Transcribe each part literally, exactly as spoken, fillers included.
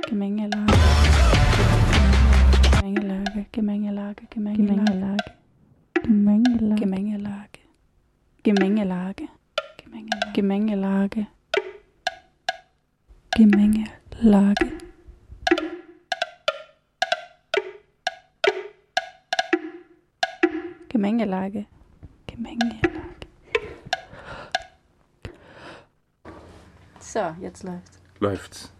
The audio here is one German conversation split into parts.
Gemengelage, Gemengelage, Gemengelage, Gemengelage, Gemengelage, Gemengelage, Gemengelage, Gemengelage, Gemengelage. Gemengelage, Gemengelage. So, jetzt läuft's. Läuft's.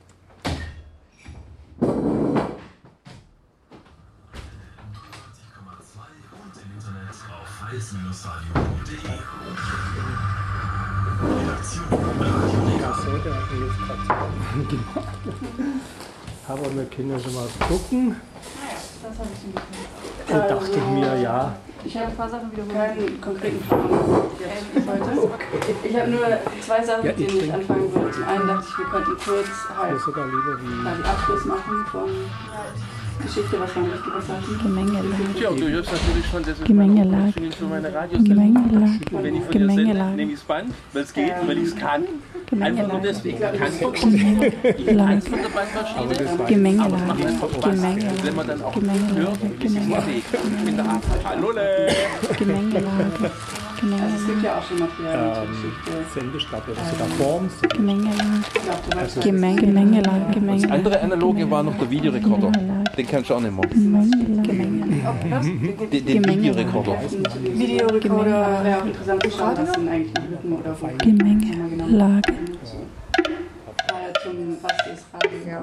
Aber wir können schon mal gucken. Das habe ich schon gefunden. Da dachte ich mir, ja. Ich habe ein paar Sachen wiederholt. Keinen konkreten Fragen jetzt heute. Okay. Ich habe nur zwei Sachen, Ja, mit denen ich anfangen würde. Zum einen dachte ich, wir könnten kurz halt Ist sogar lieber wie. quasi Abschluss machen von Geschichte, was waren wichtige Sachen. Gemengelage. Ja, und du hörst natürlich schon, das ist Gemengelage. meine für meine Radiosendung. Gemengelage. Und wenn ich von dir sende, Gemengelage. nehme ich das Band, weil es geht, weil ich es kann. Einfach nur deswegen. Ich kann es von Gemengelage. der Bandmaschine. Gemengelage. Aber es macht einfach Spaß. Gemengelage. Wenn man dann auch Gemengelage. hört, wie es sich bewegt. Ich bin der Affe. Hallo, Gemengelage. Gemengelage. Es gibt ja auch schon Material zur Ähm, Geschichte. Sendestab oder sogar Forms. Gemengelage. Ich glaube, du weißt, Gemeng- Gemengelage. Das Gemengelage. andere analoge war noch der Videorekorder. Den kannst du auch nicht mehr. Gemengelage. Den, den Videorekorder. Videorekorder wäre auch interessant zu schauen, was sind eigentlich die Lücken oder wo. Gemengelage. Äh, zum was ist Radio. Ja.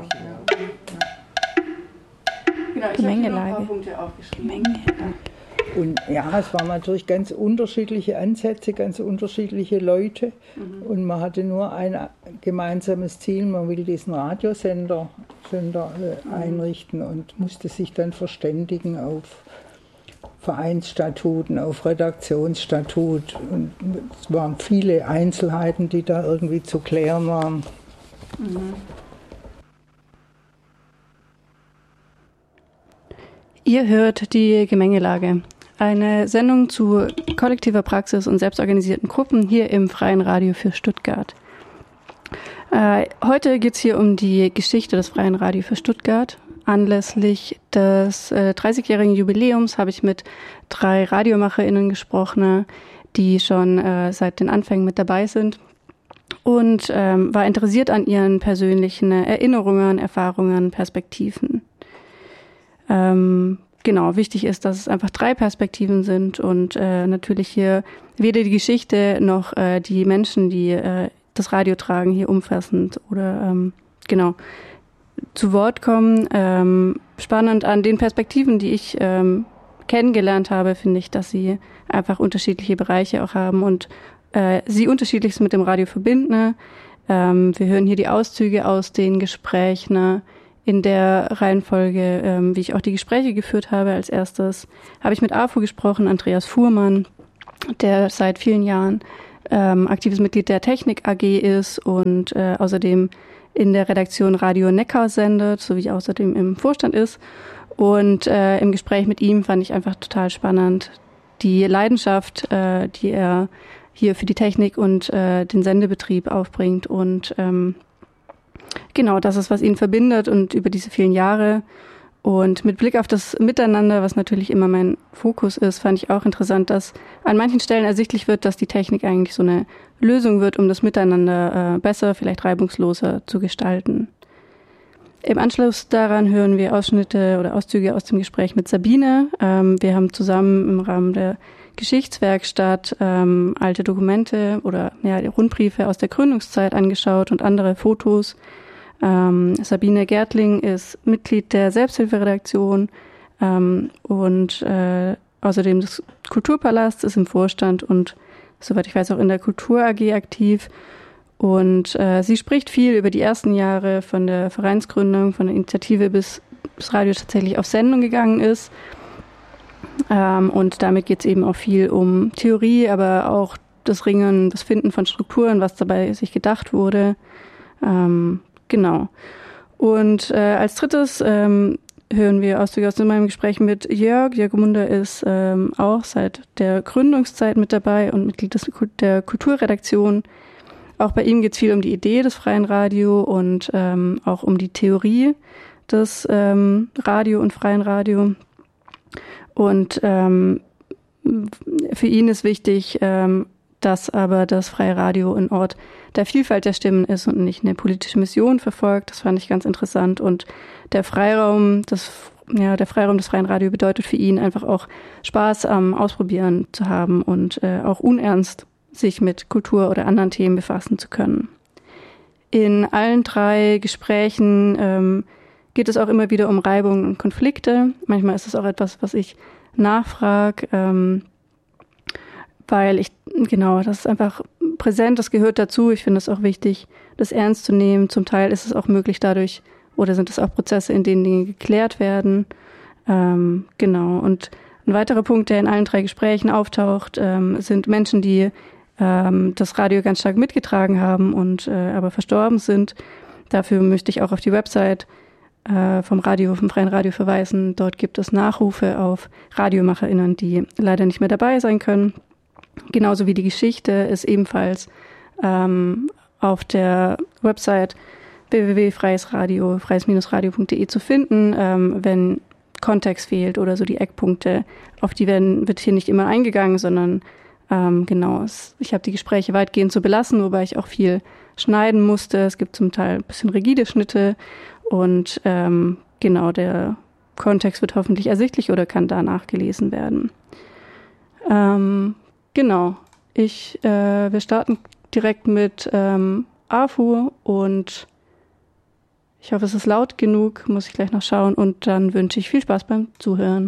Genau, ich habe hier noch ein Gemengelage. paar Punkte aufgeschrieben. Gemengelage. Und ja, es waren natürlich ganz unterschiedliche Ansätze, ganz unterschiedliche Leute. Mhm. Und man hatte nur ein gemeinsames Ziel, man will diesen Radiosender Sender, äh, einrichten und musste sich dann verständigen auf Vereinsstatuten, auf Redaktionsstatut. Und es waren viele Einzelheiten, die da irgendwie zu klären waren. Mhm. Ihr hört die Gemengelage. Eine Sendung zu kollektiver Praxis und selbstorganisierten Gruppen hier im Freien Radio für Stuttgart. Äh, heute geht es hier um die Geschichte des Freien Radio für Stuttgart. Anlässlich des äh, dreißigjährigen Jubiläums habe ich mit drei RadiomacherInnen gesprochen, die schon äh, seit den Anfängen mit dabei sind und ähm, war interessiert an ihren persönlichen Erinnerungen, Erfahrungen, Perspektiven. Ähm, Genau, wichtig ist, dass es einfach drei Perspektiven sind und äh, natürlich hier weder die Geschichte noch äh, die Menschen, die äh, das Radio tragen, hier umfassend oder ähm, genau zu Wort kommen. Ähm, spannend an den Perspektiven, die ich ähm, kennengelernt habe, finde ich, dass sie einfach unterschiedliche Bereiche auch haben und äh, sie unterschiedliches mit dem Radio verbinden. Ähm, wir hören hier die Auszüge aus den Gesprächen, in der Reihenfolge, ähm, wie ich auch die Gespräche geführt habe. Als erstes habe ich mit A F U gesprochen, Andreas Fuhrmann, der seit vielen Jahren ähm, aktives Mitglied der Technik A G ist und äh, außerdem in der Redaktion Radio Neckar sendet, sowie außerdem im Vorstand ist. Und äh, im Gespräch mit ihm fand ich einfach total spannend die Leidenschaft, äh, die er hier für die Technik und äh, den Sendebetrieb aufbringt und ähm, genau, das ist, was ihn verbindet und über diese vielen Jahre. Und mit Blick auf das Miteinander, was natürlich immer mein Fokus ist, fand ich auch interessant, dass an manchen Stellen ersichtlich wird, dass die Technik eigentlich so eine Lösung wird, um das Miteinander äh, besser, vielleicht reibungsloser zu gestalten. Im Anschluss daran hören wir Ausschnitte oder Auszüge aus dem Gespräch mit Sabine. Ähm, wir haben zusammen im Rahmen der Geschichtswerkstatt ähm, alte Dokumente oder ja, die Rundbriefe aus der Gründungszeit angeschaut und andere Fotos. Ähm, Sabine Gärtling ist Mitglied der Selbsthilferedaktion ähm, und äh, außerdem des Kulturpalasts, ist im Vorstand und soweit ich weiß auch in der Kultur A G aktiv. Und äh, sie spricht viel über die ersten Jahre von der Vereinsgründung, von der Initiative, bis das Radio tatsächlich auf Sendung gegangen ist. Ähm, und damit geht es eben auch viel um Theorie, aber auch das Ringen, das Finden von Strukturen, was dabei sich gedacht wurde. Ähm, genau. Und äh, als drittes ähm, hören wir Auszüge aus meinem Gespräch mit Jörg. Jörg Munder ist ähm, auch seit der Gründungszeit mit dabei und Mitglied des, der Kulturredaktion. auch bei ihm geht es viel um die Idee des freien Radio und ähm, auch um die Theorie des ähm, Radio und freien Radio. Und ähm, für ihn ist wichtig, ähm, dass aber das freie Radio ein Ort der Vielfalt der Stimmen ist und nicht eine politische Mission verfolgt. Das fand ich ganz interessant. Und der Freiraum, das, ja, der Freiraum des freien Radio bedeutet für ihn einfach auch Spaß am Ausprobieren zu haben und äh, auch unernst sich mit Kultur oder anderen Themen befassen zu können. In allen drei Gesprächen ähm, geht es auch immer wieder um Reibungen und Konflikte. Manchmal ist es auch etwas, was ich nachfrage, ähm, weil ich, genau, das ist einfach präsent, das gehört dazu. Ich finde es auch wichtig, das ernst zu nehmen. Zum Teil ist es auch möglich dadurch, oder sind es auch Prozesse, in denen Dinge geklärt werden. Ähm, genau. Und ein weiterer Punkt, der in allen drei Gesprächen auftaucht, ähm, sind Menschen, die ähm, das Radio ganz stark mitgetragen haben und äh, aber verstorben sind. Dafür möchte ich auch auf die Website äh, vom Radio, vom Freien Radio verweisen. Dort gibt es Nachrufe auf RadiomacherInnen, die leider nicht mehr dabei sein können. Genauso wie die Geschichte ist ebenfalls ähm, auf der Website w w w punkt freies radio freies radio punkt d e zu finden, ähm, wenn Kontext fehlt oder so die Eckpunkte. Auf die werden, wird hier nicht immer eingegangen, sondern ähm, genau, es, ich habe die Gespräche weitgehend so belassen, wobei ich auch viel schneiden musste. Es gibt zum Teil ein bisschen rigide Schnitte und ähm, genau, der Kontext wird hoffentlich ersichtlich oder kann da nachgelesen werden. Ähm, Genau, ich, äh, wir starten direkt mit ähm, A F U und ich hoffe, es ist laut genug, muss ich gleich noch schauen und dann wünsche ich viel Spaß beim Zuhören.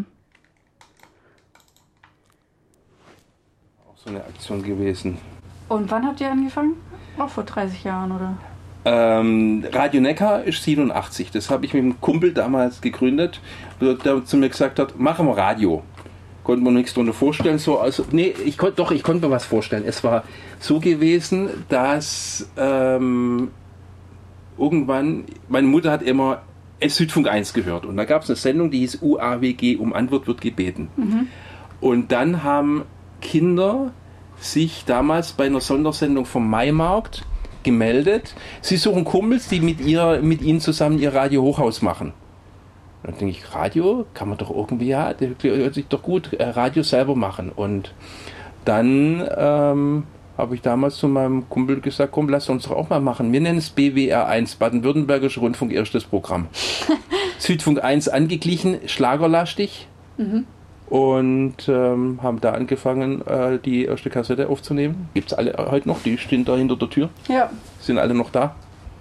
Auch so eine Aktion gewesen. Und wann habt ihr angefangen? Auch vor dreißig Jahren, oder? Ähm, Radio Neckar ist siebenundachtzig, das habe ich mit einem Kumpel damals gegründet, der zu mir gesagt hat, machen wir Radio. Konnte man nichts drunter vorstellen. So, also, nee, ich konnte doch, ich konnte mir was vorstellen. Es war so gewesen, dass ähm, irgendwann, meine Mutter hat immer Südfunk eins gehört und da gab es eine Sendung, die hieß U A W G, um Antwort wird gebeten. Mhm. Und dann haben Kinder sich damals bei einer Sondersendung vom Maimarkt gemeldet. Sie suchen Kumpels, die mit, ihr, mit ihnen zusammen ihr Radio Hochhaus machen. Dann denke ich, Radio kann man doch irgendwie, ja, das hört sich doch gut, Radio selber machen. Und dann ähm, habe ich damals zu meinem Kumpel gesagt, komm, lass uns doch auch mal machen. Wir nennen es B W R eins, Baden-Württembergischer Rundfunk, erstes Programm. Südfunk eins angeglichen, schlagerlastig. Mhm. Und ähm, haben da angefangen, äh, die erste Kassette aufzunehmen. Gibt es alle heute noch, die stehen da hinter der Tür. Ja. Sind alle noch da.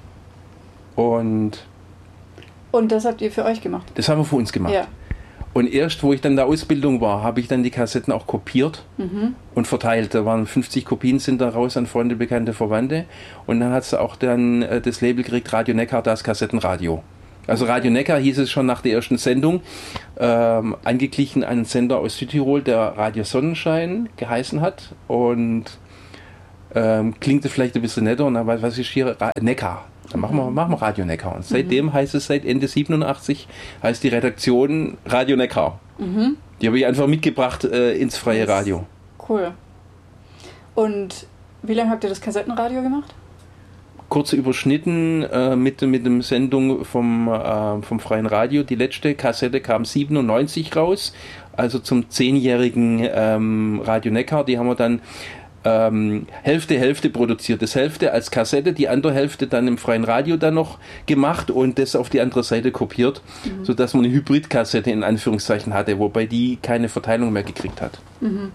Und Und das habt ihr für euch gemacht? Das haben wir für uns gemacht. Ja. Und erst, wo ich dann in der Ausbildung war, habe ich dann die Kassetten auch kopiert mhm. und verteilt. Da waren fünfzig Kopien, sind da raus an Freunde, Bekannte, Verwandte. Und dann hat es auch dann äh, das Label gekriegt, Radio Neckar, das Kassettenradio. Also Radio Neckar hieß es schon nach der ersten Sendung, ähm, angeglichen einen Sender aus Südtirol, der Radio Sonnenschein geheißen hat. Und ähm, klingt vielleicht ein bisschen netter. Und dann, was ist hier? Ra- Neckar. Dann machen wir, machen wir Radio Neckar. Und seitdem mhm. heißt es, seit Ende siebenundachtzig, heißt die Redaktion Radio Neckar. Mhm. Die habe ich einfach mitgebracht äh, ins freie Radio. Cool. Und wie lange habt ihr das Kassettenradio gemacht? Kurz überschnitten äh, mit, mit einer Sendung vom, äh, vom freien Radio. Die letzte Kassette kam siebenundneunzig raus, also zum zehnjährigen ähm, Radio Neckar. Die haben wir dann Ähm, Hälfte, Hälfte produziert. Das Hälfte als Kassette, die andere Hälfte dann im freien Radio dann noch gemacht und das auf die andere Seite kopiert, mhm. sodass man eine Hybridkassette in Anführungszeichen hatte, wobei die keine Verteilung mehr gekriegt hat. Mhm.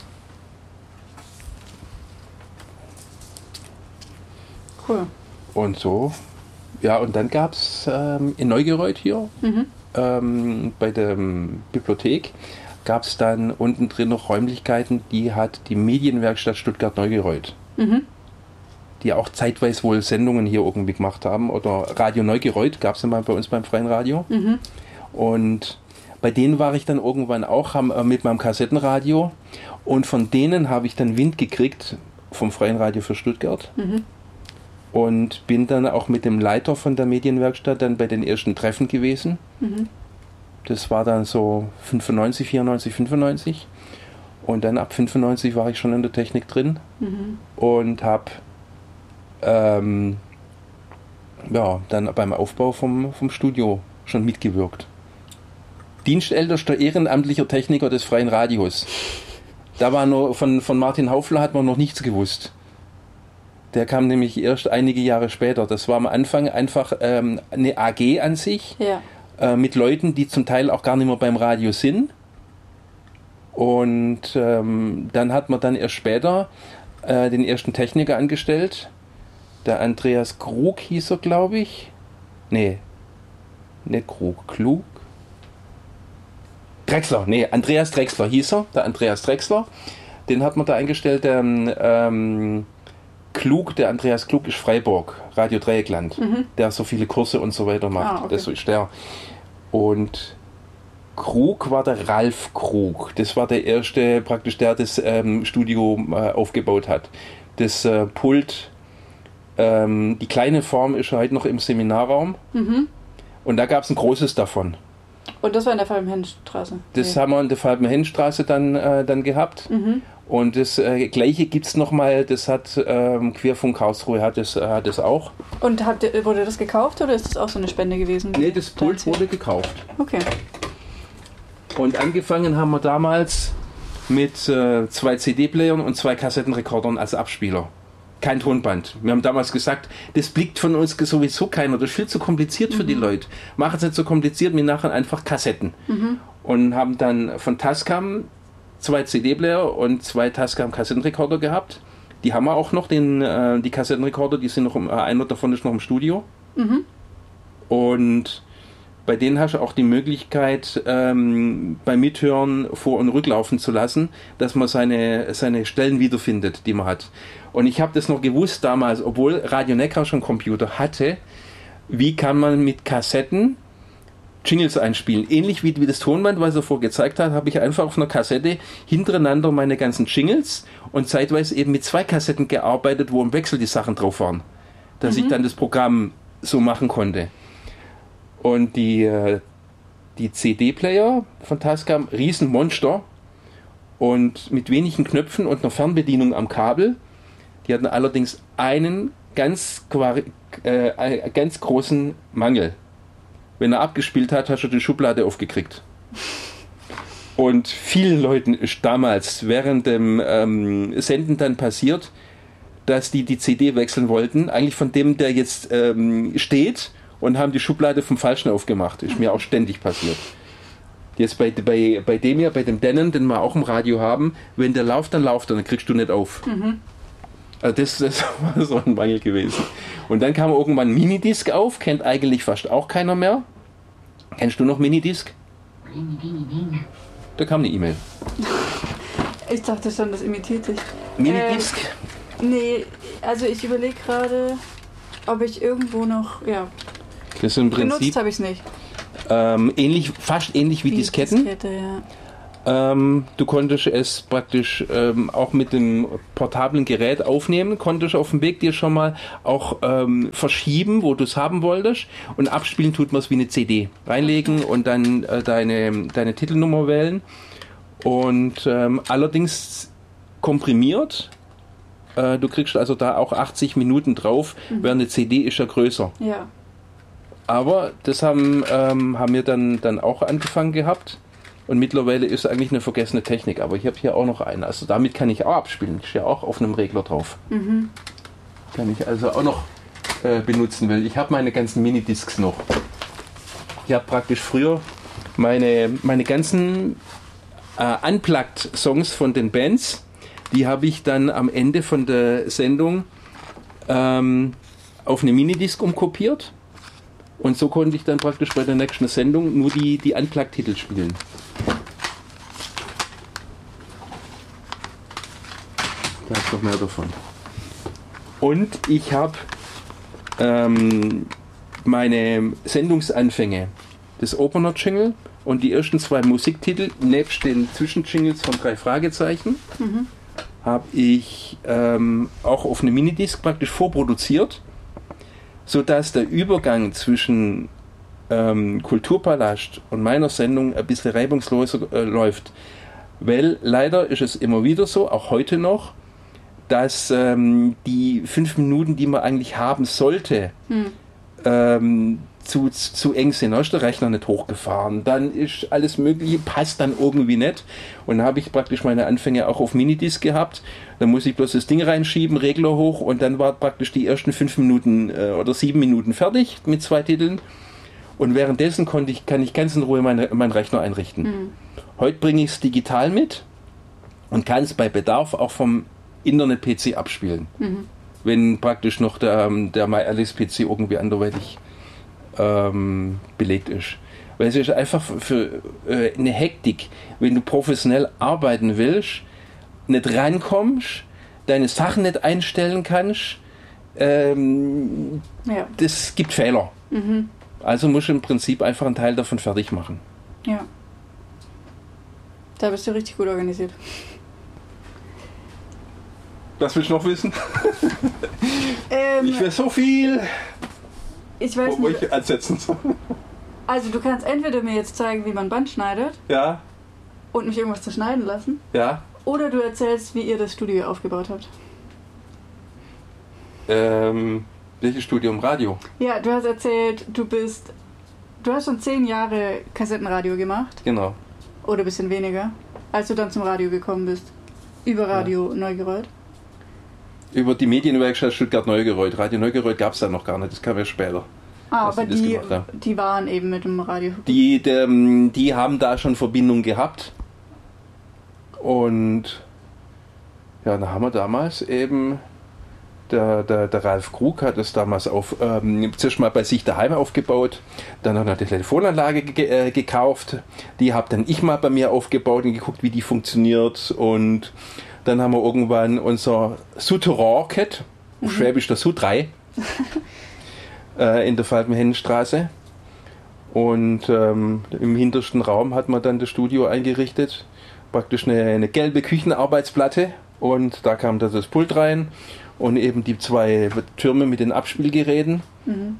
Cool. Und so, ja, und dann gab es ähm, in Neugereuth hier mhm. ähm, bei der Bibliothek gab es dann unten drin noch Räumlichkeiten, die hat die Medienwerkstatt Stuttgart-Neugereuth, mhm. die auch zeitweise wohl Sendungen hier irgendwie gemacht haben. Oder Radio Neugereuth gab es ja mal bei uns beim Freien Radio. Mhm. Und bei denen war ich dann irgendwann auch haben, äh, mit meinem Kassettenradio. Und von denen habe ich dann Wind gekriegt vom Freien Radio für Stuttgart. Mhm. Und bin dann auch mit dem Leiter von der Medienwerkstatt dann bei den ersten Treffen gewesen. Mhm. Das war dann so fünfundneunzig, vierundneunzig, fünfundneunzig. Und dann ab fünfundneunzig war ich schon in der Technik drin mhm. und habe ähm, ja, dann beim Aufbau vom, vom Studio schon mitgewirkt. Dienstältester ehrenamtlicher Techniker des Freien Radios. Da war nur von, von Martin Haufler hat man noch nichts gewusst. Der kam nämlich erst einige Jahre später. Das war am Anfang einfach ähm, eine A G an sich, Ja. äh, mit Leuten, die zum Teil auch gar nicht mehr beim Radio sind. Und ähm, dann hat man dann erst später äh, den ersten Techniker angestellt. Der Andreas Krug hieß er, glaube ich. Nee, nicht Krug, Klug. Drechsler, nee, Andreas Drechsler hieß er, der Andreas Drechsler. Den hat man da eingestellt, der ähm, Klug, der Andreas Klug ist Freiburg, Radio Dreieckland, mhm. der so viele Kurse und so weiter macht. Ah, okay. Das ist der. Und Krug war der Ralf Krug. Das war der erste, praktisch der das ähm, Studio äh, aufgebaut hat. Das äh, Pult, ähm, die kleine Form ist heute noch im Seminarraum. Mhm. Und da gab es ein großes davon. Und das war in der Falben-Henn-Straße? Das nee. haben wir in der Falben-Henn-Straße dann, äh, dann gehabt. Mhm. Und das äh, gleiche gibt es nochmal, das hat ähm, Querfunk Karlsruhe hat das, äh, hat das auch. Und habt ihr, wurde das gekauft oder ist das auch so eine Spende gewesen? Nee, das Pult wurde gekauft. Okay. Und angefangen haben wir damals mit äh, zwei C D-Playern und zwei Kassettenrekordern als Abspieler. Kein Tonband. Wir haben damals gesagt, das blickt von uns sowieso keiner. Das ist viel zu kompliziert für mhm. die Leute. Machen es nicht so kompliziert, wir nachher einfach Kassetten. Mhm. Und haben dann von Tascam zwei C D-Player und zwei Tascam Kassettenrekorder gehabt. Die haben wir auch noch, den, äh, die Kassettenrekorder, die sind noch, im, äh, einer davon ist noch im Studio. Mhm. Und bei denen hast du auch die Möglichkeit, ähm, beim Mithören vor- und rücklaufen zu lassen, dass man seine, seine Stellen wiederfindet, die man hat. Und ich habe das noch gewusst damals, obwohl Radio Neckar schon Computer hatte, wie kann man mit Kassetten Jingles einspielen. Ähnlich wie, wie das Tonband, was er vorher gezeigt hat, habe ich einfach auf einer Kassette hintereinander meine ganzen Jingles und zeitweise eben mit zwei Kassetten gearbeitet, wo im Wechsel die Sachen drauf waren. Dass mhm. ich dann das Programm so machen konnte. Und die, die C D-Player von Tascam, Riesenmonster und mit wenigen Knöpfen und einer Fernbedienung am Kabel. Die hatten allerdings einen ganz, äh, ganz großen Mangel. Wenn er abgespielt hat, hast du die Schublade aufgekriegt. Und vielen Leuten ist damals während dem ähm, Senden dann passiert, dass die die C D wechseln wollten, eigentlich von dem, der jetzt ähm, steht, und haben die Schublade vom Falschen aufgemacht. Ist mir auch ständig passiert. Jetzt bei, bei, bei dem hier, bei dem Denon, den wir auch im Radio haben, wenn der läuft, dann läuft er, dann kriegst du nicht auf. Mhm. Also das, das war so ein Mangel gewesen. Und dann kam irgendwann ein Minidisc auf, kennt eigentlich fast auch keiner mehr. Kennst du noch Minidisc? Da kam eine E-Mail. Ich dachte schon, das imitiert sich. Minidisc? Äh, nee, also ich überlege gerade, ob ich irgendwo noch, ja, das ist im Prinzip, benutzt habe ich es nicht. Ähm, ähnlich, fast ähnlich wie, wie Disketten. Diskette, ja. Ähm, du konntest es praktisch ähm, auch mit dem portablen Gerät aufnehmen, konntest auf dem Weg dir schon mal auch ähm, verschieben, wo du es haben wolltest, und abspielen tut man es wie eine C D. Reinlegen und dann äh, deine, deine Titelnummer wählen, und ähm, allerdings komprimiert. Äh, du kriegst also da auch achtzig Minuten drauf, mhm. während eine C D ist ja größer. Ja. Aber das haben, ähm, haben wir dann, dann auch angefangen gehabt. Und mittlerweile ist es eigentlich eine vergessene Technik. Aber ich habe hier auch noch eine. Also damit kann ich auch abspielen. Ist ja auch auf einem Regler drauf. Mhm. Kann ich also auch noch äh, benutzen, weil ich habe meine ganzen Minidiscs noch. Ich habe praktisch früher meine, meine ganzen äh, Unplugged-Songs von den Bands, die habe ich dann am Ende von der Sendung ähm, auf eine Minidisc umkopiert. Und so konnte ich dann praktisch bei der nächsten Sendung nur die, die Unplugged-Titel spielen. Da ist noch mehr davon. Und ich habe ähm, meine Sendungsanfänge, das Opener-Jingle und die ersten zwei Musiktitel, nebst den Zwischenjingles von drei Fragezeichen, mhm. habe ich ähm, auch auf eine Minidisc praktisch vorproduziert, sodass der Übergang zwischen ähm, Kulturpalast und meiner Sendung ein bisschen reibungsloser äh, läuft. Weil leider ist es immer wieder so, auch heute noch, dass ähm, die fünf Minuten, die man eigentlich haben sollte, hm. ähm, zu, zu eng sind. Da ist der Rechner nicht hochgefahren. Dann ist alles Mögliche, passt dann irgendwie nicht. Und dann habe ich praktisch meine Anfänge auch auf Minidisc gehabt. Dann muss ich bloß das Ding reinschieben, Regler hoch und dann war praktisch die ersten fünf Minuten äh, oder sieben Minuten fertig mit zwei Titeln. Und währenddessen konnte ich, kann ich ganz in Ruhe meinen mein Rechner einrichten. Mhm. Heute bringe ich es digital mit und kann es bei Bedarf auch vom Internet-P C abspielen. Mhm. Wenn praktisch noch der, der MyAlice-P C irgendwie anderweitig ähm, belegt ist. Weil es ist einfach für, für äh, eine Hektik, wenn du professionell arbeiten willst, nicht rankommst, deine Sachen nicht einstellen kannst, ähm, ja. das gibt Fehler. Mhm. Also musst du im Prinzip einfach einen Teil davon fertig machen. Ja. Da bist du richtig gut organisiert. Was willst du noch wissen? Ähm, ich will so viel. Ich weiß wo, wo nicht. ich ansetzen soll. Also du kannst entweder mir jetzt zeigen, wie man Band schneidet. Ja. Und mich irgendwas zu schneiden lassen. Ja. Oder du erzählst, wie ihr das Studio aufgebaut habt. Ähm, welches Studio im Radio? Ja, du hast erzählt, du bist... Du hast schon zehn Jahre Kassettenradio gemacht. Genau. Oder ein bisschen weniger. Als du dann zum Radio gekommen bist. Über Radio ja. Neugereuth. Über die Medienwerkstatt Stuttgart-Neugereuth. Radio Neugereuth gab es da noch gar nicht, das kam ja später. Ah, aber die, die waren eben mit dem Radio. Die, die, die haben da schon Verbindung gehabt. Und ja, da haben wir damals eben, der, der, der Ralf Krug hat es damals auf, ähm, zuerst mal bei sich daheim aufgebaut, dann hat er eine Telefonanlage ge- äh, gekauft, die habe dann ich mal bei mir aufgebaut und geguckt, wie die funktioniert, und dann haben wir irgendwann unser Souterrain-Kit, mhm. Schwäbisch der Sou drei, äh, in der Falkenhennenstraße, und ähm, im hintersten Raum hat man dann das Studio eingerichtet, praktisch eine, eine gelbe Küchenarbeitsplatte, und da kam dann das Pult rein und eben die zwei Türme mit den Abspielgeräten. Mhm.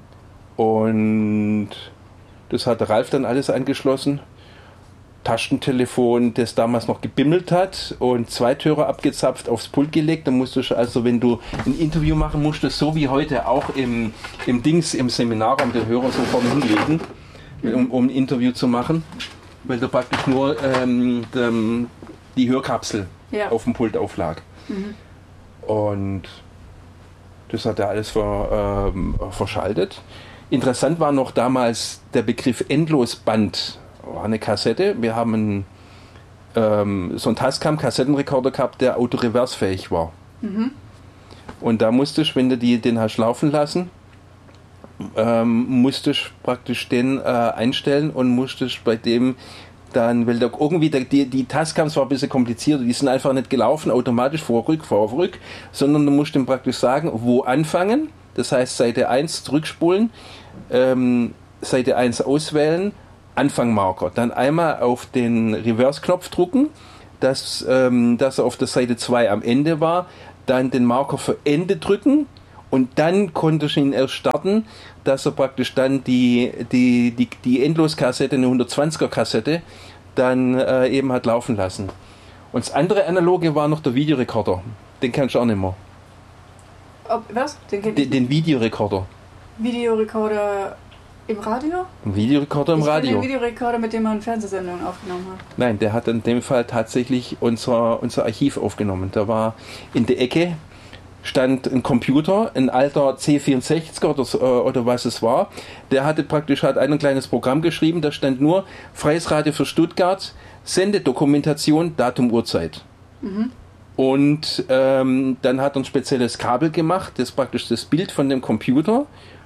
Und das hat der Ralf dann alles angeschlossen. Taschentelefon, das damals noch gebimmelt hat, und zwei Türe abgezapft, aufs Pult gelegt. Dann musstest du also, wenn du ein Interview machen musstest, so wie heute auch im, im Dings, im Seminarraum, den Hörer so vorne hinlegen, mhm. um, um ein Interview zu machen. Weil da praktisch nur ähm, dem, die Hörkapsel ja. auf dem Pult auflag. Mhm. Und das hat er alles ver, ähm, verschaltet. Interessant war noch damals der Begriff Endlosband. War eine Kassette. Wir haben einen, ähm, so einen Tascam-Kassettenrekorder gehabt, der autoreversefähig war. Mhm. Und da musstest, wenn du die, den hast laufen lassen, ähm, musstest praktisch den äh, einstellen und musstest bei dem dann, weil da irgendwie der, die, die Tascams war ein bisschen komplizierter, die sind einfach nicht gelaufen, automatisch vor, rück, vor, rück, sondern du musst ihm praktisch sagen, wo anfangen, das heißt Seite eins zurückspulen, ähm, Seite eins auswählen, Anfangmarker, dann einmal auf den Reverse-Knopf drücken, dass, ähm, dass er auf der Seite zwei am Ende war, dann den Marker für Ende drücken, und dann konnte ich ihn erst starten, dass er praktisch dann die, die, die, die Endloskassette, eine hundertzwanziger Kassette, dann äh, eben hat laufen lassen. Und das andere Analoge war noch der Videorekorder. Den kannst du auch nicht mehr. Ob, was? Den, kenn den, den Videorekorder. Videorekorder im Radio? Ein Videorekorder im ich Radio. Den Videorekorder, mit dem man Fernsehsendungen aufgenommen hat. Nein, der hat in dem Fall tatsächlich unser, unser Archiv aufgenommen. Da war in der Ecke stand ein Computer, ein alter C vierundsechziger oder, oder was es war. Der hatte praktisch hat ein kleines Programm geschrieben, da stand nur Freies Radio für Stuttgart, Sendedokumentation, Datum, Uhrzeit. Mhm. Und ähm, dann hat er ein spezielles Kabel gemacht, das ist praktisch das Bild von dem Computer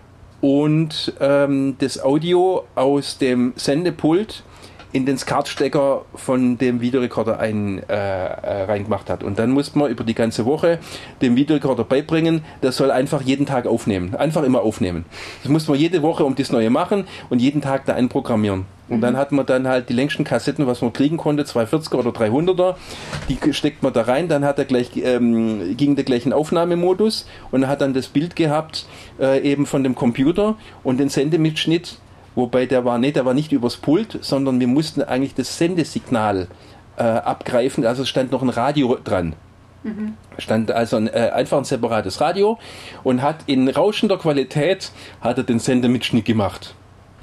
und ähm, das Audio aus dem Sendepult in den SCART-Stecker von dem Videorekorder ein, äh, äh, reingemacht hat. Und dann musste man über die ganze Woche dem Videorekorder beibringen, der soll einfach jeden Tag aufnehmen. Einfach immer aufnehmen. Das musste man jede Woche um das Neue machen und jeden Tag da einprogrammieren. Und mhm. dann hat man dann halt die längsten Kassetten, was man kriegen konnte, zweihundertvierziger oder dreihunderter, die steckt man da rein, dann hat er gleich, ähm, ging der gleich in Aufnahmemodus und hat dann das Bild gehabt, äh, eben von dem Computer und den Sendemitschnitt. Wobei der war nicht, der war nicht übers Pult, sondern wir mussten eigentlich das Sendesignal äh, abgreifen, also stand noch ein Radio dran. Mhm. Stand also ein, äh, einfach ein separates Radio und hat in rauschender Qualität hat er den Sendemitschnitt gemacht.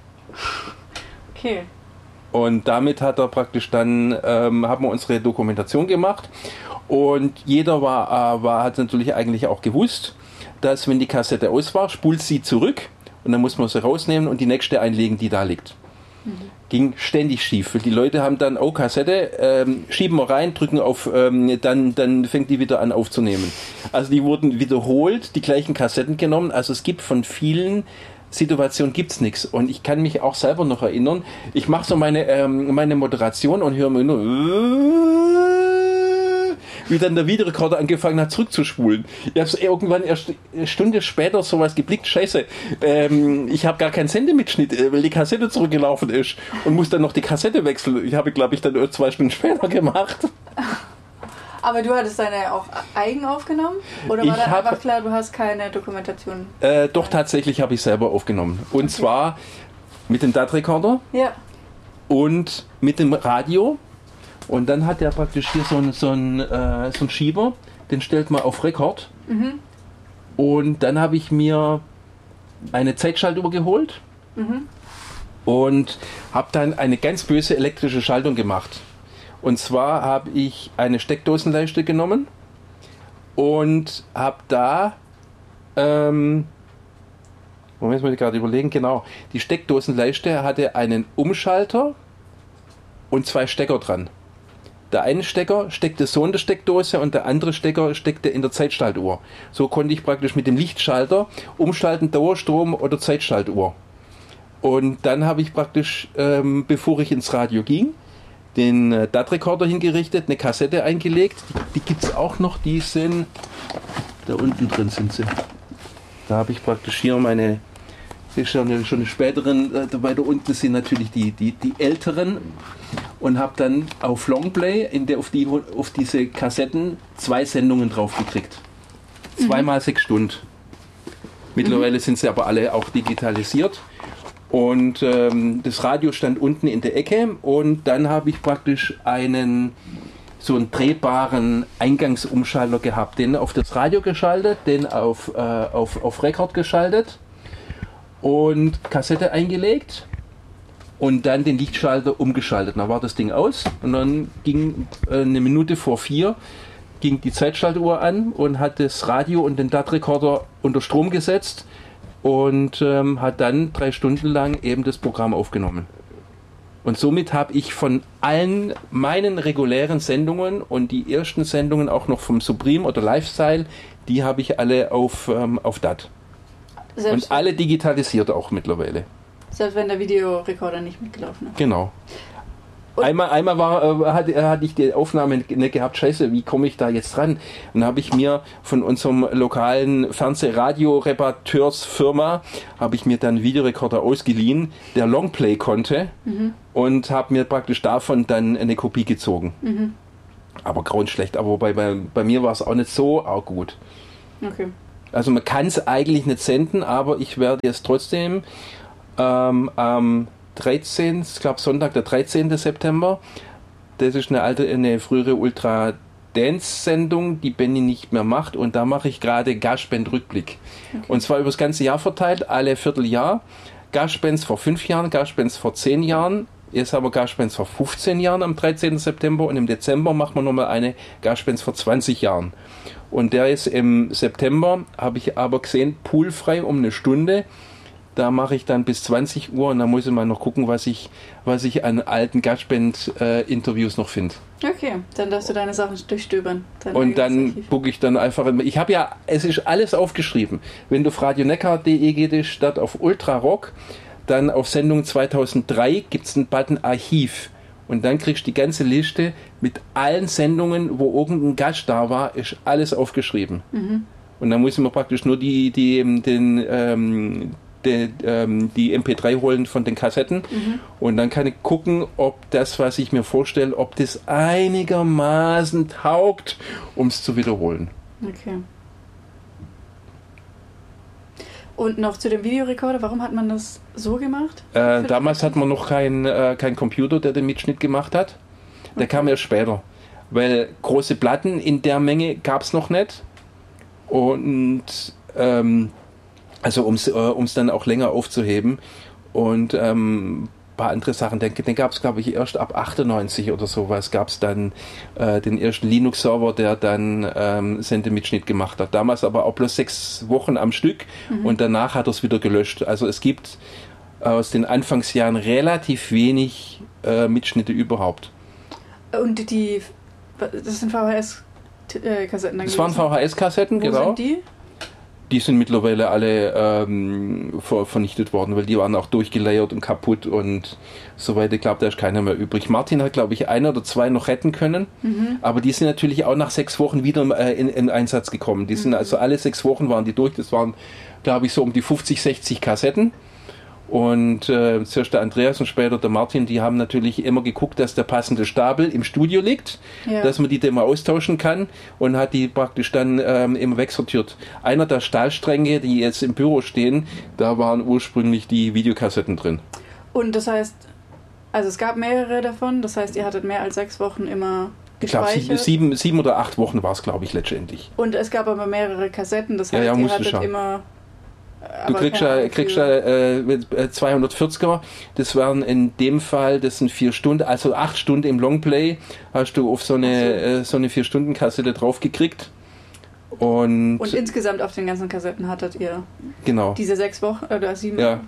Okay. Und damit hat er praktisch dann, ähm, haben wir unsere Dokumentation gemacht und jeder war, äh, war, hat natürlich eigentlich auch gewusst, dass wenn die Kassette aus war, spult sie zurück und dann muss man sie rausnehmen und die nächste einlegen, die da liegt. Mhm. Ging ständig schief. Die Leute haben dann, oh Kassette, ähm, schieben wir rein, drücken auf, ähm, dann, dann fängt die wieder an aufzunehmen. Also die wurden wiederholt, die gleichen Kassetten genommen. Also es gibt von vielen Situationen gibt's nichts. Und ich kann mich auch selber noch erinnern, ich mache so meine, ähm, meine Moderation und höre mir nur, wie dann der Videorekorder angefangen hat zurückzuspulen. Ich habe irgendwann erst eine Stunde später sowas geblickt, scheiße, ähm, ich habe gar keinen Sendemitschnitt, weil die Kassette zurückgelaufen ist und muss dann noch die Kassette wechseln. Ich habe, glaube ich, dann zwei Stunden später gemacht. Aber du hattest deine auch eigen aufgenommen? Oder war ich da hab, einfach klar, du hast keine Dokumentation? Äh, doch, tatsächlich habe ich selber aufgenommen. Und okay. zwar mit dem D A T-Rekorder ja. und mit dem Radio. Und dann hat er praktisch hier so einen so ein, äh, so ein Schieber, den stellt man auf Rekord. Mhm. Und dann habe ich mir eine Zeitschaltuhr geholt mhm. und habe dann eine ganz böse elektrische Schaltung gemacht. Und zwar habe ich eine Steckdosenleiste genommen und habe da, ähm, Moment, muss ich gerade überlegen, genau, die Steckdosenleiste hatte einen Umschalter und zwei Stecker dran. Der eine Stecker steckte so in der Steckdose und der andere Stecker steckte in der Zeitschaltuhr. So konnte ich praktisch mit dem Lichtschalter umschalten, Dauerstrom oder Zeitschaltuhr. Und dann habe ich praktisch, ähm, bevor ich ins Radio ging, den äh, D A T-Rekorder hingerichtet, eine Kassette eingelegt. Die, die gibt es auch noch, die sind, da unten drin sind sie. Da habe ich praktisch hier meine, schon, schon die späteren, äh, weiter unten sind natürlich die, die, die älteren. Und habe dann auf Longplay in der, auf, die, auf diese Kassetten zwei Sendungen drauf gekriegt. Zweimal mhm. sechs Stunden. Mittlerweile mhm. sind sie aber alle auch digitalisiert. Und ähm, das Radio stand unten in der Ecke und dann habe ich praktisch einen so einen drehbaren Eingangsumschalter gehabt. Den auf das Radio geschaltet, den auf, äh, auf, auf Rekord geschaltet und Kassette eingelegt. Und dann den Lichtschalter umgeschaltet. Dann war das Ding aus und dann ging äh, eine Minute vor vier ging die Zeitschaltuhr an und hat das Radio und den D A T-Rekorder unter Strom gesetzt und ähm, hat dann drei Stunden lang eben das Programm aufgenommen. Und somit habe ich von allen meinen regulären Sendungen und die ersten Sendungen auch noch vom Supreme oder Lifestyle, die habe ich alle auf, ähm, auf D A T. Selbst und alle digitalisiert auch mittlerweile. Selbst wenn der Videorekorder nicht mitgelaufen ist. Genau. Einmal, einmal war, äh, hatte, hatte ich die Aufnahme nicht gehabt, scheiße, wie komme ich da jetzt dran? Und dann habe ich mir von unserem lokalen Fernseh-Radio-Reparateursfirma habe ich mir dann einen Videorekorder ausgeliehen, der Longplay konnte mhm. und habe mir praktisch davon dann eine Kopie gezogen. Mhm. Aber grauenschlecht, aber bei, bei, bei mir war es auch nicht so auch gut. Okay. Also man kann es eigentlich nicht senden, aber ich werde es trotzdem Ähm, am dreizehnten ich glaube Sonntag, der dreizehnten September. Das ist eine alte, eine frühere Ultra-Dance-Sendung, die Benny nicht mehr macht. Und da mache ich gerade Gashband-Rückblick. Okay. Und zwar über das ganze Jahr verteilt, alle Vierteljahr. Gashbands vor fünf Jahren, Gashbands vor zehn Jahren. Jetzt haben wir Gashbands vor fünfzehn Jahren am dreizehnten September. Und im Dezember machen wir nochmal eine Gashbands vor zwanzig Jahren. Und der ist im September, habe ich aber gesehen, poolfrei um eine Stunde. Da mache ich dann bis zwanzig Uhr und dann muss ich mal noch gucken, was ich, was ich an alten Gashband-Interviews äh, noch finde. Okay, dann darfst du deine Sachen durchstöbern. Und dann gucke ich dann einfach, ich habe ja, es ist alles aufgeschrieben. Wenn du auf radioneckar punkt de gehst, statt auf Ultrarock, dann auf Sendung zweitausenddrei gibt es einen Button Archiv. Und dann kriegst du die ganze Liste mit allen Sendungen, wo irgendein Gast da war, ist alles aufgeschrieben. Mhm. Und dann muss ich mir praktisch nur die, die, den, ähm, Die, ähm, die M P drei holen von den Kassetten mhm. und dann kann ich gucken, ob das, was ich mir vorstelle, ob das einigermaßen taugt, um es zu wiederholen. Okay. Und noch zu dem Videorekorder, warum hat man das so gemacht? Äh, damals hat man noch keinen äh, kein Computer, der den Mitschnitt gemacht hat. Der okay. kam erst später. weil große Platten in der Menge gab es noch nicht. Und ähm, also um es äh, dann auch länger aufzuheben. Und ähm, ein paar andere Sachen, den, den gab es, glaube ich, erst ab achtundneunzig oder sowas, gab es dann äh, den ersten Linux-Server, der dann ähm, Sendemitschnitt gemacht hat. Damals aber auch bloß sechs Wochen am Stück mhm. und danach hat er es wieder gelöscht. Also es gibt aus den Anfangsjahren relativ wenig äh, Mitschnitte überhaupt. Und die, das sind V H S-Kassetten? Das waren V H S-Kassetten, genau. Wo sind die? Die sind mittlerweile alle ähm, ver- vernichtet worden, weil die waren auch durchgelayert und kaputt und so weiter. Ich glaube, da ist keiner mehr übrig. Martin hat, glaube ich, ein oder zwei noch retten können, mhm. aber die sind natürlich auch nach sechs Wochen wieder äh, in, in Einsatz gekommen. Die sind mhm. also alle sechs Wochen waren die durch. Das waren, glaube ich, so um die fünfzig, sechzig Kassetten. Und äh, zuerst der Andreas und später der Martin, die haben natürlich immer geguckt, dass der passende Stapel im Studio liegt, ja. dass man die dann mal austauschen kann und hat die praktisch dann ähm, immer wegsortiert. Einer der Stahlstränge, die jetzt im Büro stehen, da waren ursprünglich die Videokassetten drin. Und das heißt, also es gab mehrere davon, das heißt, ihr hattet mehr als sechs Wochen immer gespeichert? Ich glaube, sieben, sieben oder acht Wochen war es, glaube ich, letztendlich. Und es gab aber mehrere Kassetten, das heißt, ja, ja, ihr hattet schauen. immer... Du kriegst ja, kriegst ja äh, zweihundertvierziger, das waren in dem Fall, das sind vier Stunden, also acht Stunden im Longplay hast du auf so eine, äh, so eine vier Stunden Kassette drauf gekriegt. Und, und insgesamt auf den ganzen Kassetten hattet ihr genau. diese sechs Wochen oder sieben ja.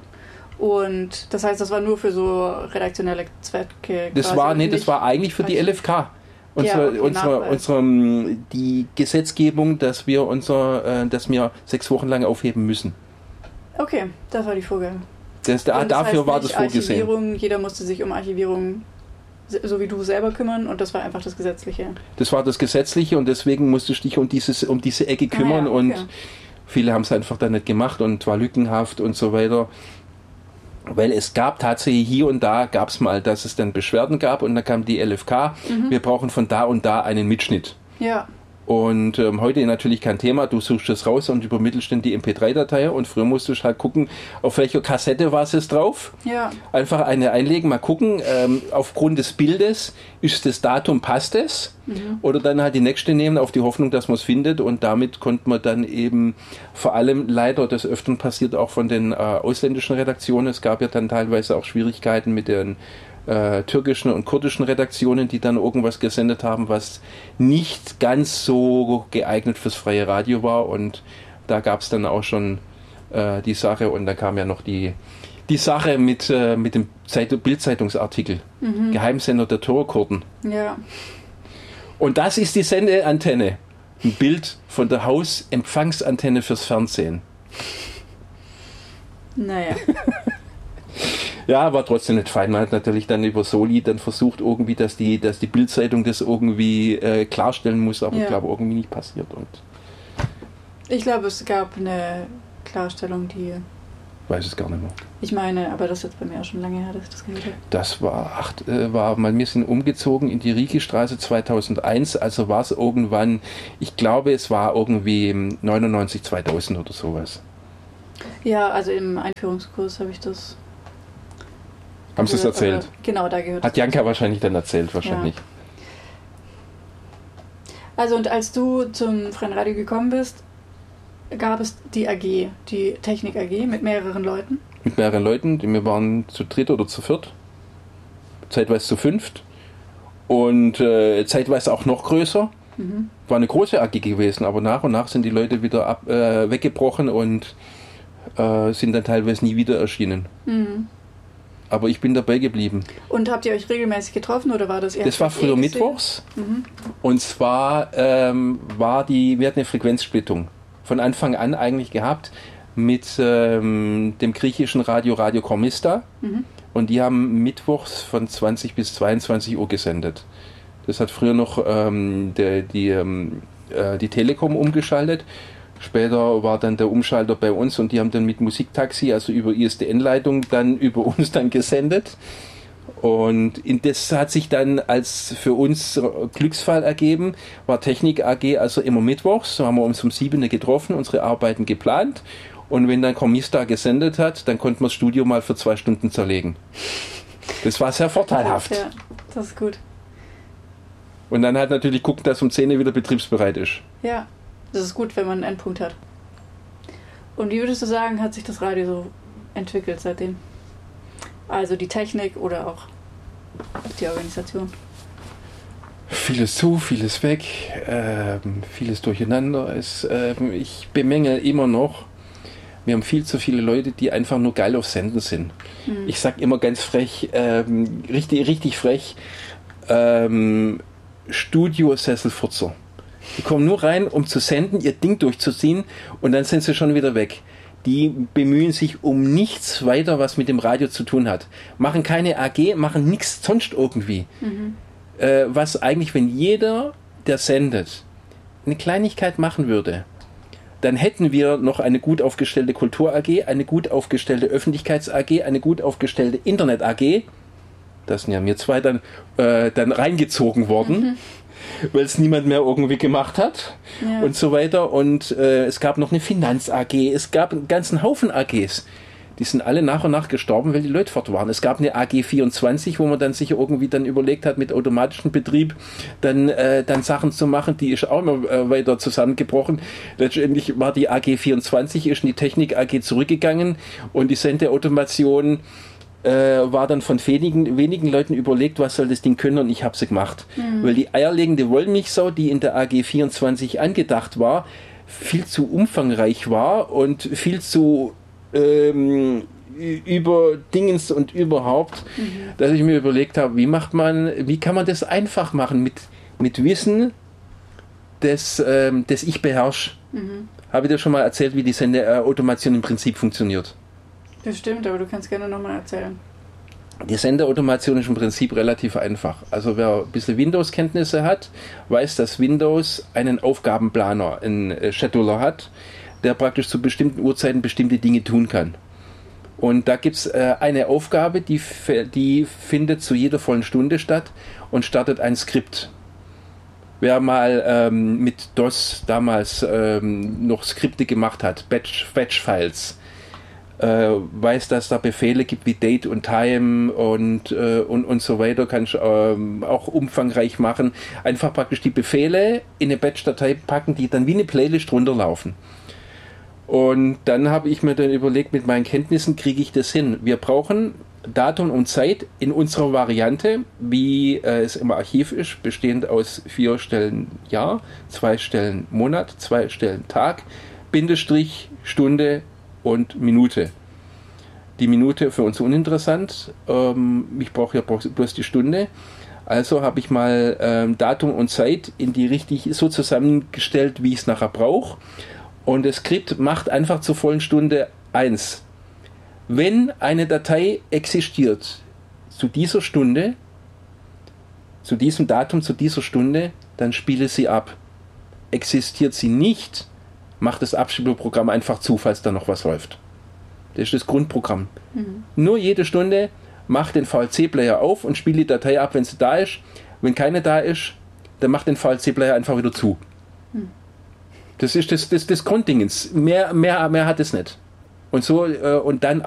Und das heißt, das war nur für so redaktionelle Zwecke? Das war, nee, das war eigentlich für die L F K. Unsere, ja, okay, unsere, unsere, die Gesetzgebung, dass wir unser, äh, dass wir sechs Wochen lang aufheben müssen. Okay, das war die Vorgabe. Das, da, das dafür heißt war das vorgesehen. Archivierung, jeder musste sich um Archivierung, so wie du selber, kümmern und das war einfach das Gesetzliche. Das war das Gesetzliche und deswegen musstest du dich um, dieses, um diese Ecke kümmern ah, ja, okay. und viele haben es einfach dann nicht gemacht und war lückenhaft und so weiter. Weil es gab tatsächlich hier und da, gab es mal, dass es dann Beschwerden gab und dann kam die L F K, mhm. wir brauchen von da und da einen Mitschnitt. Ja. Und ähm, heute natürlich kein Thema, du suchst es raus und übermittelst dann die M P drei Datei und früher musstest du halt gucken, auf welcher Kassette war es drauf. Ja. Einfach eine einlegen, mal gucken, ähm, aufgrund des Bildes, ist das Datum, passt es? Mhm. Oder dann halt die nächste nehmen, auf die Hoffnung, dass man es findet und damit konnte man dann eben vor allem leider, das öfteren passiert auch von den äh, ausländischen Redaktionen, es gab ja dann teilweise auch Schwierigkeiten mit den Äh, türkischen und kurdischen Redaktionen, die dann irgendwas gesendet haben, was nicht ganz so geeignet fürs freie Radio war und da gab es dann auch schon äh, die Sache und dann kam ja noch die, die Sache mit, äh, mit dem Zeit- Bild-Zeitungsartikel mhm. Geheimsender der Türkurden. Ja. Und das ist die Sendeantenne. Ein Bild von der Hausempfangsantenne fürs Fernsehen. Naja. Ja, war trotzdem nicht fein. Man hat natürlich dann über Soli dann versucht, irgendwie, dass die, dass die Bild-Zeitung das irgendwie äh, klarstellen muss, aber ja. ich glaube, irgendwie nicht passiert. Und ich glaube, es gab eine Klarstellung, die... weiß es gar nicht mehr. Ich meine, aber das ist jetzt bei mir auch schon lange her, dass ich das gehört habe. Das war, acht, äh, war mal, wir sind umgezogen in die Riegestraße zweitausendeins, also war es irgendwann, ich glaube, es war irgendwie neunundneunzig, zweitausend oder sowas. Ja, also im Einführungskurs habe ich das... Haben Sie es erzählt? Genau, da gehört Hat Janka wahrscheinlich dann erzählt, wahrscheinlich. Ja. Also und als du zum Freien Radio gekommen bist, gab es die A G, die Technik A G mit mehreren Leuten? Mit mehreren Leuten, wir waren zu dritt oder zu viert, zeitweise zu fünft und äh, zeitweise auch noch größer. Mhm. War eine große A G gewesen, aber nach und nach sind die Leute wieder ab, äh, weggebrochen und äh, sind dann teilweise nie wieder erschienen. Mhm. Aber ich bin dabei geblieben. Und habt ihr euch regelmäßig getroffen oder war das eher? Das war früher eh mittwochs. Mhm. Und zwar ähm, war die, wir hatten eine Frequenzsplittung von Anfang an eigentlich gehabt mit ähm, dem griechischen Radio Radio Kormista. Mhm. Und die haben mittwochs von zwanzig bis zweiundzwanzig Uhr gesendet. Das hat früher noch ähm, der, die, ähm, äh, die Telekom umgeschaltet. Später war dann der Umschalter bei uns und die haben dann mit Musiktaxi, also über I S D N-Leitung, dann über uns dann gesendet. Und in das hat sich dann als für uns Glücksfall ergeben, war Technik A G also immer mittwochs, so haben wir uns um sieben getroffen, unsere Arbeiten geplant und wenn dann Kormista gesendet hat, dann konnten wir das Studio mal für zwei Stunden zerlegen. Das war sehr vorteilhaft. Ja, das ist gut. Und dann halt natürlich gucken, dass um zehn Uhr wieder betriebsbereit ist. Ja, das ist gut, wenn man einen Endpunkt hat. Und wie würdest du sagen, hat sich das Radio so entwickelt seitdem? Also die Technik oder auch die Organisation? Vieles zu, vieles weg, ähm, vieles durcheinander. Es, ähm, ich bemängel immer noch, wir haben viel zu viele Leute, die einfach nur geil auf Senden sind. Mhm. Ich sag immer ganz frech, ähm, richtig, richtig frech, ähm, Studio-Sesselfurzer. Die kommen nur rein, um zu senden, ihr Ding durchzuziehen und dann sind sie schon wieder weg. Die bemühen sich um nichts weiter, was mit dem Radio zu tun hat. Machen keine A G, machen nichts sonst irgendwie. Mhm. Äh, was eigentlich, wenn jeder, der sendet, eine Kleinigkeit machen würde, dann hätten wir noch eine gut aufgestellte Kultur-A G, eine gut aufgestellte Öffentlichkeits-A G, eine gut aufgestellte Internet-A G. Das sind ja mir zwei dann, äh, dann reingezogen worden. Mhm. Weil es niemand mehr irgendwie gemacht hat ja. und so weiter. Und äh, es gab noch eine Finanz-A G, es gab einen ganzen Haufen A Gs. Die sind alle nach und nach gestorben, weil die Leute fort waren. Es gab eine A G vierundzwanzig, wo man dann sich irgendwie dann überlegt hat, mit automatischem Betrieb dann, äh, dann Sachen zu machen. Die ist auch immer äh, weiter zusammengebrochen. Letztendlich war die A G vierundzwanzig, ist in die Technik-A G zurückgegangen und die Sendeautomation Äh, war dann von wenigen, wenigen Leuten überlegt, was soll das Ding können, und ich habe sie gemacht. Mhm. Weil die eierlegende Wollmilchsau, die in der A G vierundzwanzig angedacht war, viel zu umfangreich war und viel zu ähm, über Dingens und überhaupt, mhm. dass ich mir überlegt habe, wie macht man, wie kann man das einfach machen mit, mit Wissen, das, ähm, das ich beherrsche. Mhm. Habe ich dir schon mal erzählt, wie die Sendeautomation im Prinzip funktioniert? Bestimmt, aber du kannst gerne nochmal erzählen. Die Senderautomation ist im Prinzip relativ einfach. Also wer ein bisschen Windows-Kenntnisse hat, weiß, dass Windows einen Aufgabenplaner, einen Scheduler hat, der praktisch zu bestimmten Uhrzeiten bestimmte Dinge tun kann. Und da gibt es äh, eine Aufgabe, die, die findet zu jeder vollen Stunde statt und startet ein Skript. Wer mal ähm, mit DOS damals ähm, noch Skripte gemacht hat, Batch, Batch-Files, Äh, weiß, dass da Befehle gibt wie Date und Time und, äh, und, und so weiter, kann ich ähm, auch umfangreich machen. Einfach praktisch die Befehle in eine Batch-Datei packen, die dann wie eine Playlist runterlaufen. Und dann habe ich mir dann überlegt, mit meinen Kenntnissen kriege ich das hin. Wir brauchen Datum und Zeit in unserer Variante, wie äh, es im Archiv ist, bestehend aus vier Stellen Jahr, zwei Stellen Monat, zwei Stellen Tag, Bindestrich, Stunde und Minute. Die Minute für uns uninteressant. Ähm, ich brauche ja bloß die Stunde. Also habe ich mal ähm, Datum und Zeit in die richtig so zusammengestellt, wie ich es nachher brauche. Und das Skript macht einfach zur vollen Stunde eins. Wenn eine Datei existiert zu dieser Stunde, zu diesem Datum, zu dieser Stunde, dann spiele sie ab. Existiert sie nicht, macht das Abspielprogramm einfach zu, falls da noch was läuft. Das ist das Grundprogramm. Mhm. Nur jede Stunde macht den V L C-Player auf und spielt die Datei ab, wenn sie da ist. Wenn keine da ist, dann macht den V L C-Player einfach wieder zu. Mhm. Das ist das, das, das Grunddingens. Mehr, mehr, mehr hat es nicht. Und so, äh, und dann